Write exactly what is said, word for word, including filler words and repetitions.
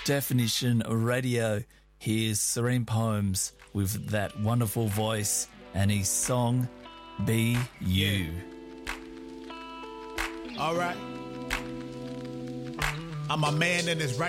Definition Radio. Here's Serene Poems with that wonderful voice and his song, Be You. All right. I'm a man in his right